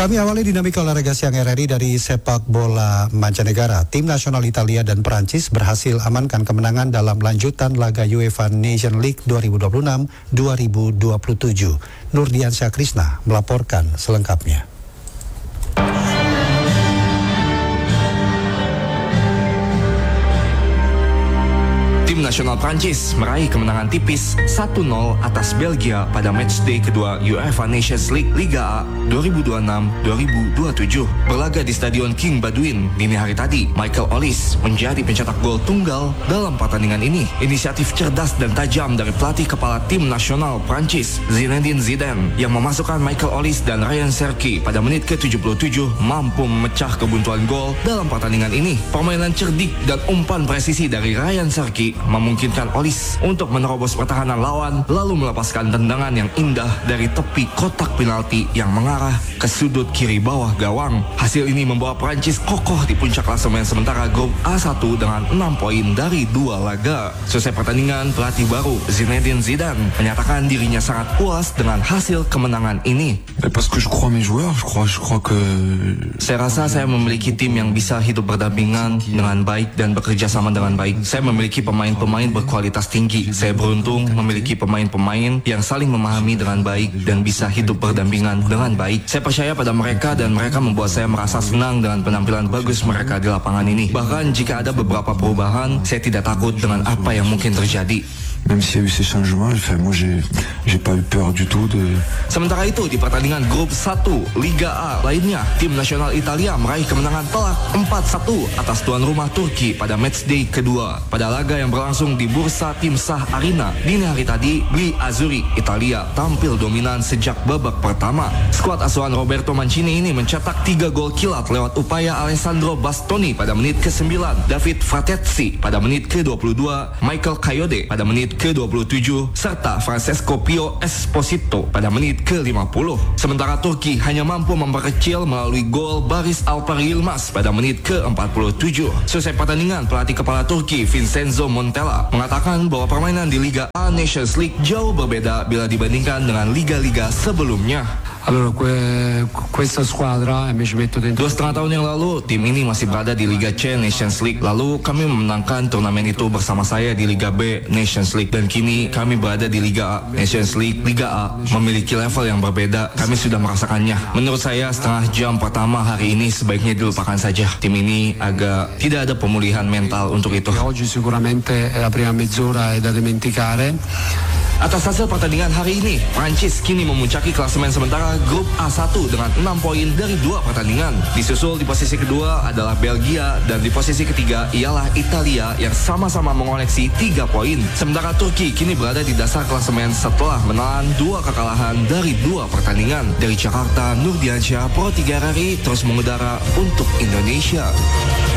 Kami awali dinamika olahraga siang RRI dari sepak bola mancanegara. Tim nasional Italia dan Perancis berhasil amankan kemenangan dalam lanjutan laga UEFA Nation League 2026-2027. Nurdiansyah Krisna melaporkan selengkapnya. Tim nasional Prancis meraih kemenangan tipis 1-0 atas Belgia pada matchday kedua UEFA Nations League Liga A 2026-2027. Berlaga di Stadion King Baudouin dini hari tadi, Michael Olise menjadi pencetak gol tunggal dalam pertandingan ini. Inisiatif cerdas dan tajam dari pelatih kepala tim nasional Prancis, Zinedine Zidane, yang memasukkan Michael Olise dan Ryan Cherki pada menit ke-77 mampu memecah kebuntuan gol dalam pertandingan ini. Permainan cerdik dan umpan presisi dari Ryan Cherki memungkinkan Olise untuk menerobos pertahanan lawan lalu melepaskan tendangan yang indah dari tepi kotak penalti yang mengarah ke sudut kiri bawah gawang. Hasil ini membawa Prancis kokoh di puncak klasemen sementara grup A1 dengan 6 poin dari 2 laga. Selesai pertandingan, pelatih baru Zinedine Zidane menyatakan dirinya sangat puas dengan hasil kemenangan ini. Saya rasa saya memiliki tim yang bisa hidup berdampingan dengan baik dan bekerja sama dengan baik. Saya memiliki pemain-pemain berkualitas tinggi. Saya beruntung memiliki pemain-pemain yang saling memahami dengan baik dan bisa hidup berdampingan dengan baik. Saya percaya pada mereka dan mereka membuat saya merasa senang dengan penampilan bagus mereka di lapangan ini. Bahkan jika ada beberapa perubahan, saya tidak takut dengan apa yang mungkin terjadi. Même s'il y a eu ces changements, moi j'ai pas eu peur du tout de... Sementara itu di pertandingan grup 1 Liga A lainnya, tim nasional Italia meraih kemenangan telak 4-1 atas tuan rumah Turki pada matchday kedua. Pada laga yang berlangsung di Bursa Timsah Arena dini hari tadi, Gli Azzurri Italia tampil dominan sejak babak pertama. Skuad asuhan Roberto Mancini ini mencetak 3 gol kilat lewat upaya Alessandro Bastoni pada menit ke-9, David Fratesi pada menit ke-22, Michael Kayode pada menit ke-27 serta Francesco Pio Esposito pada menit ke-50. Sementara Turki hanya mampu memperkecil melalui gol Baris Alper Yilmaz pada menit ke-47. Selesai pertandingan, pelatih kepala Turki Vincenzo Montella mengatakan bahwa permainan di Liga A Nations League jauh berbeda bila dibandingkan dengan liga-liga sebelumnya. Allora, questa squadra mi ci metto dentro. 2,5 tahun yang lalu, tim ini masih berada di Liga C Nations League. Lalu kami memenangkan turnamen itu bersama saya di Liga B Nations League. Dan kini kami berada di Liga A Nations League. Liga A memiliki level yang berbeda. Kami sudah merasakannya. Menurut saya, setengah jam pertama hari ini sebaiknya dilupakan saja. Tim ini agak tidak ada pemulihan mental untuk itu. Oggi sicuramente la prima mezz'ora è da dimenticare. Atas hasil pertandingan hari ini, Prancis kini memuncaki klasemen sementara grup A1 dengan 6 poin dari 2 pertandingan. Disusul di posisi kedua adalah Belgia dan di posisi ketiga ialah Italia yang sama-sama mengoleksi 3 poin. Sementara Turki kini berada di dasar klasemen setelah menelan 2 kekalahan dari 2 pertandingan. Dari Jakarta, Nurdiansyah, Pro 3 RRI terus mengudara untuk Indonesia.